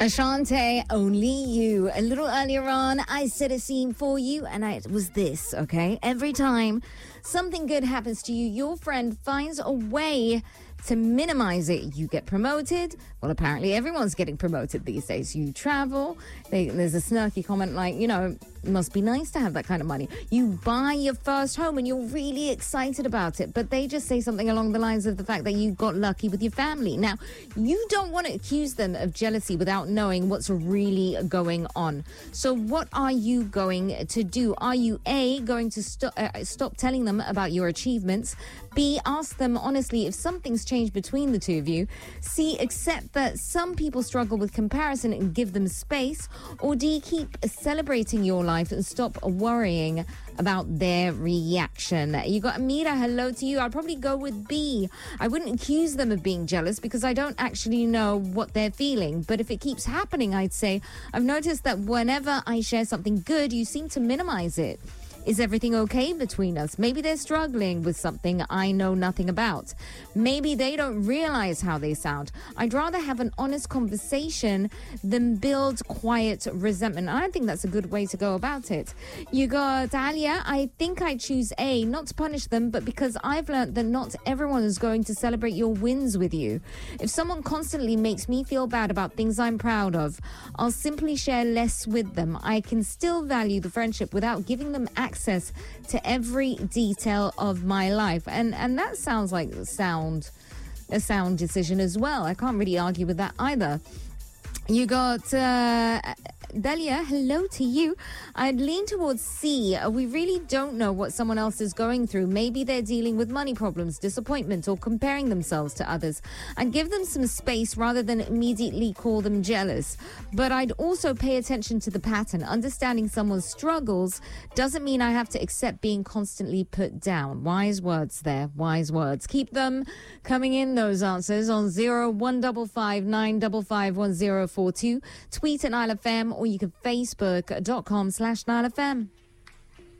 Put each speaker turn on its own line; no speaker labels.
Ashante, Only You. A little earlier on, I set a scene for you, and it was this, okay? Every time something good happens to you, your friend finds a way to minimize it. You get promoted. Well, apparently everyone's getting promoted these days. You travel. There's a snarky comment like, it must be nice to have that kind of money. You buy your first home and you're really excited about it, but they just say something along the lines of the fact that you got lucky with your family. Now, you don't want to accuse them of jealousy without knowing what's really going on. So what are you going to do? Are you A, going to stop telling them about your achievements? B, ask them honestly if something's changed between the two of you. C, accept that some people struggle with comparison and give them space. Or D, keep celebrating your life and stop worrying about their reaction. You got Amira, hello to you. I'd probably go with B. I wouldn't accuse them of being jealous because I don't actually know what they're feeling. But if it keeps happening, I'd say, I've noticed that whenever I share something good, you seem to minimize it. Is everything okay between us? Maybe they're struggling with something I know nothing about. Maybe they don't realize how they sound. I'd rather have an honest conversation than build quiet resentment. I don't think that's a good way to go about it. You got Alia. I think I choose A, not to punish them, but because I've learned that not everyone is going to celebrate your wins with you. If someone constantly makes me feel bad about things I'm proud of, I'll simply share less with them. I can still value the friendship without giving them access to every detail of my life, and that sounds like a sound decision as well. I can't really argue with that either. You got Delia, hello to you. I'd lean towards C. We really don't know what someone else is going through. Maybe they're dealing with money problems, disappointment, or comparing themselves to others. I'd give them some space rather than immediately call them jealous. But I'd also pay attention to the pattern. Understanding someone's struggles doesn't mean I have to accept being constantly put down. Wise words there, wise words. Keep them coming in, those answers, on 01559 955 1042. Tweet at Nile FM, or you can Facebook.com/NileFM.